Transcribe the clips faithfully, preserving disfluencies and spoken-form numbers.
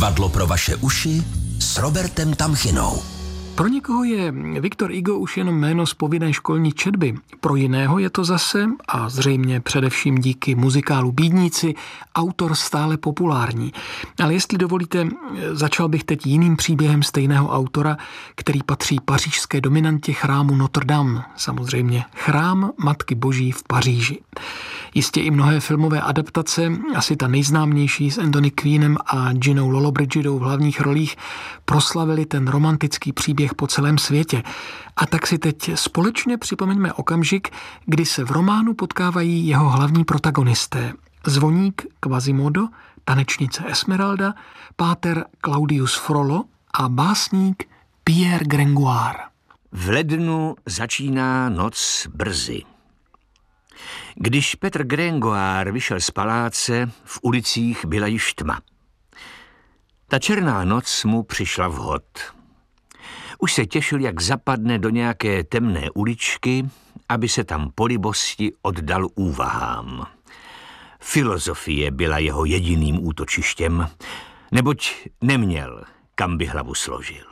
Divadlo pro vaše uši s Robertem Tamchinou. Pro někoho je Victor Hugo už jenom jméno z povinné školní četby. Pro jiného je to zase, a zřejmě především díky muzikálu Bídníci, autor stále populární. Ale jestli dovolíte, začal bych teď jiným příběhem stejného autora, který patří pařížské dominantě chrámu Notre Dame, samozřejmě chrám Matky Boží v Paříži. Jistě i mnohé filmové adaptace, asi ta nejznámější s Anthony Queenem a Ginou Lollobrigidou v hlavních rolích, proslavili ten romantický příběh po celém světě. A tak si teď společně připomeňme okamžik, kdy se v románu potkávají jeho hlavní protagonisté. Zvoník Quasimodo, tanečnice Esmeralda, páter Claudius Frollo a básník Pierre Gringoire. V lednu začíná noc brzy. Když Petr Gringoire vyšel z paláce, v ulicích byla již tma. Ta černá noc mu přišla vhod. Už se těšil, jak zapadne do nějaké temné uličky, aby se tam po libosti oddal úvahám. Filozofie byla jeho jediným útočištěm, neboť neměl, kam by hlavu složil.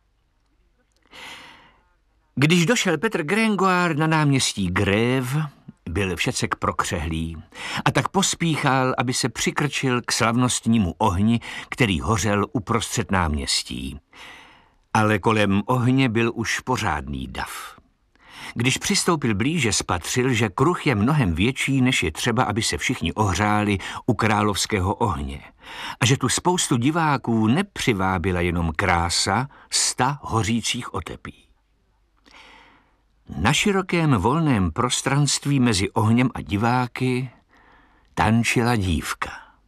Když došel Petr Gringoire na náměstí Grève, byl všecek prokřehlý a tak pospíchal, aby se přikrčil k slavnostnímu ohni, který hořel uprostřed náměstí. Ale kolem ohně byl už pořádný dav. Když přistoupil blíže, spatřil, že kruh je mnohem větší, než je třeba, aby se všichni ohřáli u královského ohně. A že tu spoustu diváků nepřivábila jenom krása sta hořících otepí. Na širokém volném prostranství mezi ohněm a diváky tančila dívka.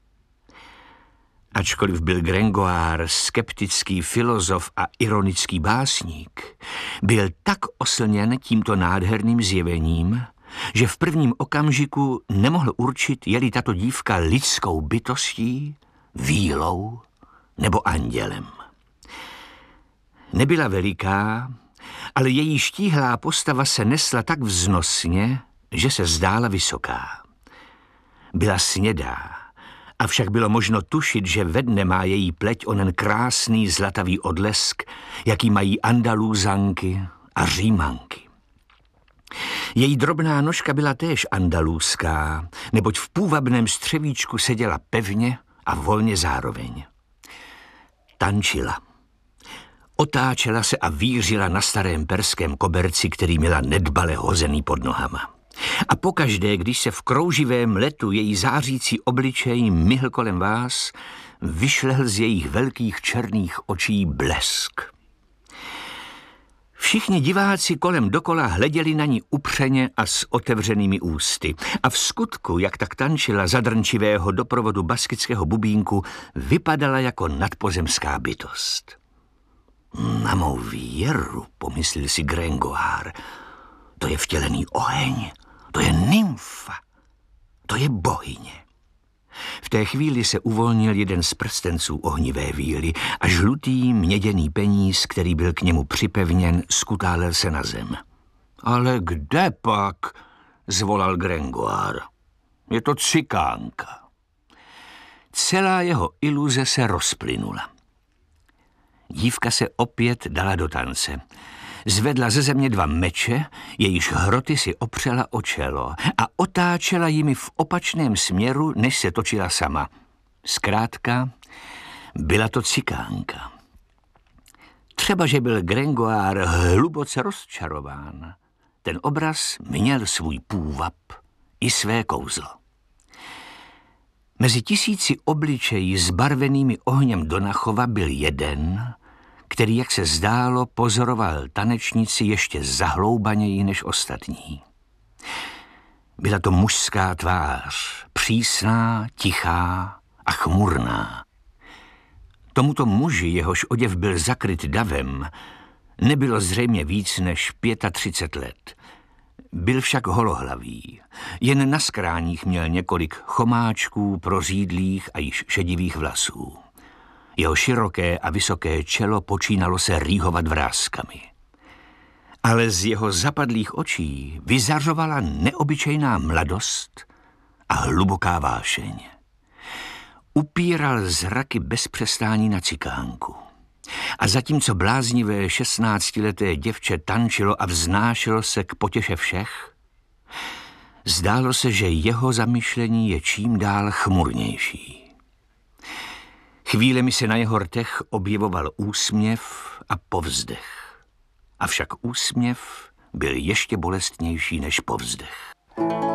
Ačkoliv byl Gringoire skeptický filozof a ironický básník, byl tak oslněn tímto nádherným zjevením, že v prvním okamžiku nemohl určit, je-li tato dívka lidskou bytostí, vílou nebo andělem. Nebyla veliká, ale její štíhlá postava se nesla tak vznosně, že se zdála vysoká. Byla snědá, avšak bylo možno tušit, že ve dne má její pleť onen krásný zlatavý odlesk, jaký mají Andalúzanky a Římanky. Její drobná nožka byla též andalúzská, neboť v půvabném střevíčku seděla pevně a volně zároveň. Tančila. Otáčela se a vířila na starém perském koberci, který měla nedbale hozený pod nohama. A pokaždé, když se v krouživém letu její zářící obličej myhl kolem vás, vyšlehl z jejich velkých černých očí blesk. Všichni diváci kolem dokola hleděli na ní upřeně a s otevřenými ústy. A v skutku, jak tak tančila za drnčivého doprovodu baskického bubínku, vypadala jako nadpozemská bytost. Na mou věru, pomyslel si Gringoire, to je vtělený oheň, to je nymfa, to je bohyně. V té chvíli se uvolnil jeden z prstenců ohnivé víly a žlutý měděný peníz, který byl k němu připevněn, skutálel se na zem. Ale kde pak, zvolal Gringoire, je to cikánka. Celá jeho iluze se rozplynula. Dívka se opět dala do tance. Zvedla ze země dva meče, jejíž hroty si opřela o čelo a otáčela jimi v opačném směru, než se točila sama. Zkrátka, byla to cikánka. Třeba, že byl Gringoire hluboce rozčarován. Ten obraz měl svůj půvab i své kouzlo. Mezi tisíci obličejí zbarvenými ohněm Donachova byl jeden, který, jak se zdálo, pozoroval tanečnici ještě zahloubaněji než ostatní. Byla to mužská tvář, přísná, tichá a chmurná. Tomuto muži, jehož oděv byl zakryt davem, nebylo zřejmě víc než třicet pět let. Byl však holohlavý. Jen na skráních měl několik chomáčků, prořídlých a již šedivých vlasů. Jeho široké a vysoké čelo počínalo se rýhovat vrázkami. Ale z jeho zapadlých očí vyzařovala neobyčejná mladost a hluboká vášeň. upíral zraky bez přestání na cikánku. A zatímco bláznivé šestnáctileté děvče tančilo a vznášelo se k potěše všech, zdálo se, že jeho zamyšlení je čím dál chmurnější. Chvílemi se na jeho rtech objevoval úsměv a povzdech. Avšak úsměv byl ještě bolestnější než povzdech.